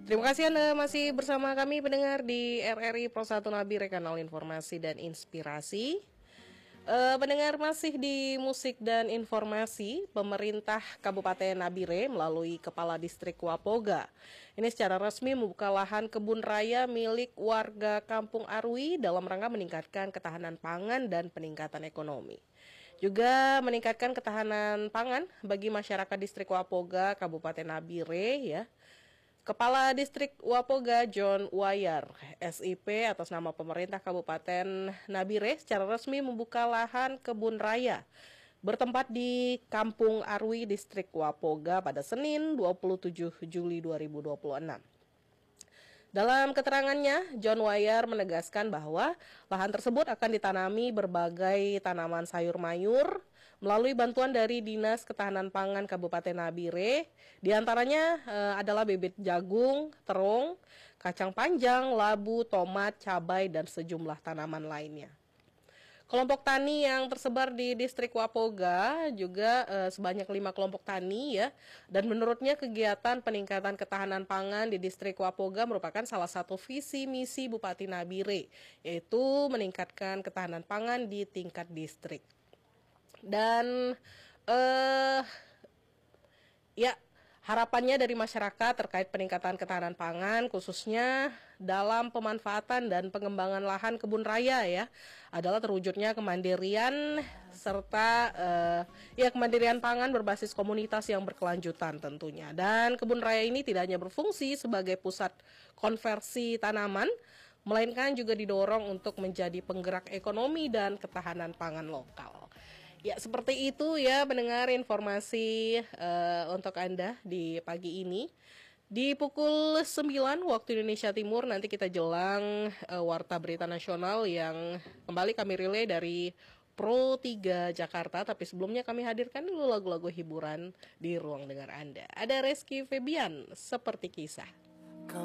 Terima kasih Anda masih bersama kami pendengar di RRI Pro 1 Nabire, kanal informasi dan inspirasi. Pendengar, masih di musik dan informasi. Pemerintah Kabupaten Nabire melalui Kepala Distrik Wapoga ini secara resmi membuka lahan kebun raya milik warga Kampung Arwi dalam rangka meningkatkan ketahanan pangan dan peningkatan ekonomi. Juga meningkatkan ketahanan pangan bagi masyarakat Distrik Wapoga Kabupaten Nabire ya. Kepala Distrik Wapoga John Wayar, SIP, atas nama pemerintah Kabupaten Nabire secara resmi membuka lahan kebun raya bertempat di Kampung Arwi, Distrik Wapoga pada Senin 27 Juli 2026. Dalam keterangannya, John Wayar menegaskan bahwa lahan tersebut akan ditanami berbagai tanaman sayur mayur melalui bantuan dari Dinas Ketahanan Pangan Kabupaten Nabire. Di antaranya adalah bibit jagung, terung, kacang panjang, labu, tomat, cabai, dan sejumlah tanaman lainnya. Kelompok tani yang tersebar di Distrik Wapoga juga sebanyak 5 kelompok tani ya. Dan menurutnya kegiatan peningkatan ketahanan pangan di Distrik Wapoga merupakan salah satu visi misi Bupati Nabire, yaitu meningkatkan ketahanan pangan di tingkat distrik. Dan ya, harapannya dari masyarakat terkait peningkatan ketahanan pangan khususnya dalam pemanfaatan dan pengembangan lahan kebun raya ya adalah terwujudnya kemandirian serta kemandirian pangan berbasis komunitas yang berkelanjutan tentunya. Dan kebun raya ini tidak hanya berfungsi sebagai pusat konversi tanaman, melainkan juga didorong untuk menjadi penggerak ekonomi dan ketahanan pangan lokal. Ya, seperti itu ya pendengar informasi untuk Anda di pagi ini. Di pukul 9 waktu Indonesia Timur nanti kita jelang Warta Berita Nasional yang kembali kami relay dari Pro 3 Jakarta. Tapi sebelumnya kami hadirkan dulu lagu-lagu hiburan di ruang dengar Anda. Ada Reski Febian, Seperti Kisah.